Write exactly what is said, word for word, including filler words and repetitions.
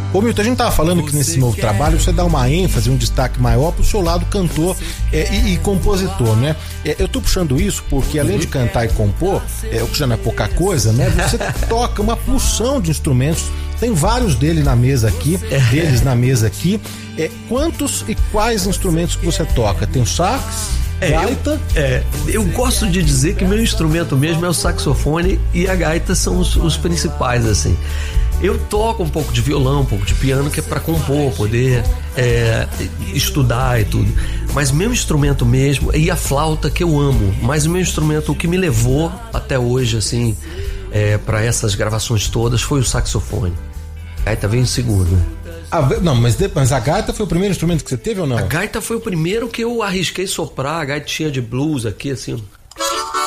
Ô Milton, a gente tava falando que nesse novo trabalho você dá uma ênfase, um destaque maior pro seu lado cantor é, e, e compositor, né? É, eu tô puxando isso porque além uhum. de cantar e compor, é, o que já não é pouca coisa, né? Você toca uma porção de instrumentos, tem vários deles na mesa aqui, deles na mesa aqui. É, quantos e quais instrumentos que você toca? Tem o sax? É, gaita? Eu, é, eu gosto de dizer que meu instrumento mesmo é o saxofone e a gaita são os, os principais, assim. Eu toco um pouco de violão, um pouco de piano, que é para compor, poder é, estudar e tudo. Mas meu instrumento mesmo, e a flauta que eu amo, mas o meu instrumento, o que me levou até hoje, assim, é, para essas gravações todas, foi o saxofone. A gaita veio em segundo, né? Ah, não, mas, mas a gaita foi o primeiro instrumento que você teve ou não? A gaita foi o primeiro que eu arrisquei soprar, a gaitinha de blues aqui, assim,